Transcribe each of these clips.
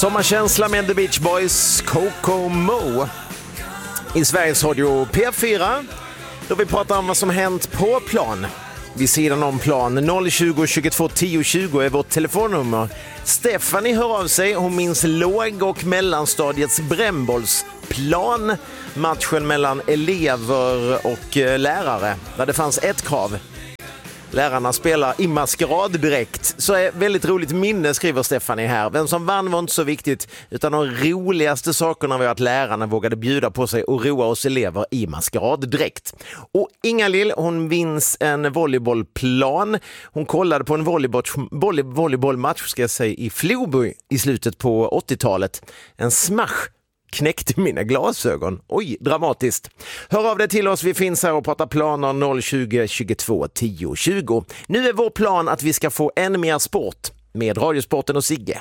Sommarkänsla med The Beach Boys, Kokomo. I Sveriges Radio P4, då vi pratar om vad som hänt på plan. Vid sidan om plan 020 22 10 20 är vårt telefonnummer. Stephanie hör av sig. Hon minns låg- och mellanstadiets brännbollsplan. Matchen mellan elever och lärare, där det fanns ett krav. Lärarna spelar i maskeraddräkt. Så är väldigt roligt minne, skriver Stephanie här. Vem som vann var inte så viktigt, utan de roligaste sakerna var att lärarna vågade bjuda på sig och roa oss elever i maskeraddräkt. Och Inga-Lill, hon vinns en volleybollplan. Hon kollade på en volleybollmatch, ska jag säga, i Floby i slutet på 80-talet. En smash knäckte mina glasögon. Oj, dramatiskt. Hör av dig till oss, vi finns här och pratar planer 020 22 10 20. Nu är vår plan att vi ska få än mer sport med Radiosporten och Sigge.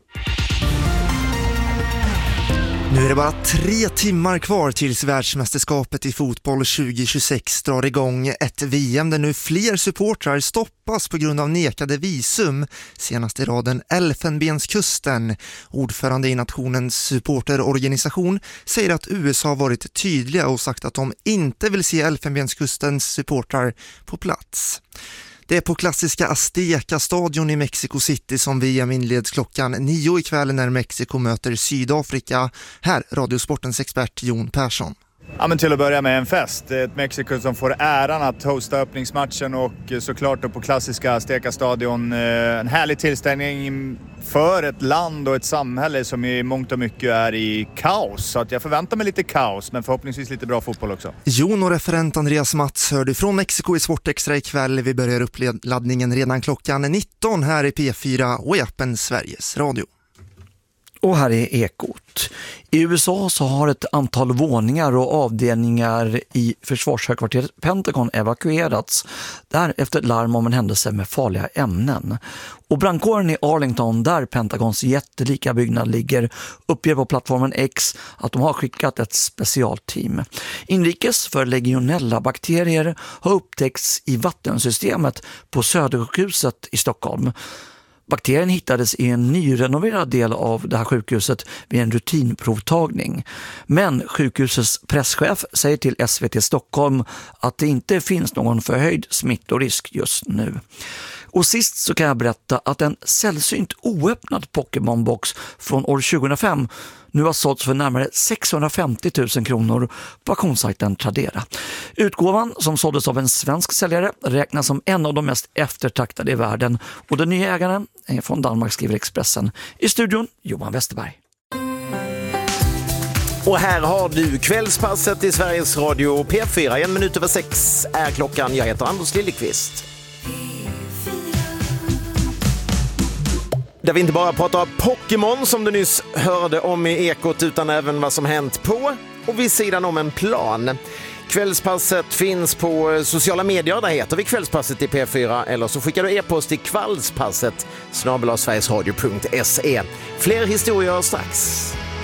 Nu är det bara 3 timmar kvar tills världsmästerskapet i fotboll 2026 drar igång, ett VM där nu fler supportrar stoppas på grund av nekade visum. Senast i raden Elfenbenskusten. Ordförande i nationens supporterorganisation säger att USA har varit tydliga och sagt att de inte vill se Elfenbenskustens supportrar på plats. Det är på klassiska Azteca-stadion i Mexico City som VM inleds klockan 9 ikväll när Mexiko möter Sydafrika. Här Radiosportens expert Jon Persson. Ja, men till att börja med en fest. Ett Mexiko som får äran att hosta öppningsmatchen och såklart då på klassiska Azteca-stadion. En härlig tillställning för ett land och ett samhälle som i mångt och mycket är i kaos. Så att jag förväntar mig lite kaos, men förhoppningsvis lite bra fotboll också. Jon och referent Andreas Mats hörde från Mexiko i Sportextra ikväll. Vi börjar uppladdningen redan klockan 19 här i P4 och i appen Sveriges Radio. Och här är Ekot. I USA så har ett antal våningar och avdelningar i försvarshögkvarteret Pentagon evakuerats. Där efter larm om en händelse med farliga ämnen. Och brandkåren i Arlington, där Pentagons jättelika byggnad ligger, uppger på plattformen X att de har skickat ett specialteam. Inrikes för legionella-bakterier har upptäckts i vattensystemet på Södersjukhuset i Stockholm. Bakterien hittades i en nyrenoverad del av det här sjukhuset vid en rutinprovtagning. Men sjukhusets presschef säger till SVT Stockholm att det inte finns någon förhöjd smittorisk just nu. Och sist så kan jag berätta att en sällsynt oöppnad Pokémon-box från år 2005 nu har sålts för närmare 650 000 kronor på auktionssajten Tradera. Utgåvan, som såldes av en svensk säljare, räknas som en av de mest eftertraktade i världen. Och den nya ägaren är från Danmark, skriver Expressen. I studion, Johan Westerberg. Och här har du kvällspasset i Sveriges Radio P4. 6:01 är klockan. Jag heter Anders Liljeqvist. Där vi inte bara pratar Pokémon som du nyss hörde om i Ekot, utan även vad som hänt på och vid sidan om en plan. Kvällspasset finns på sociala medier, där heter vi Kvällspasset i P4, eller så skickar du e-post till kvallspasset @sverigesradio.se. Fler historier strax.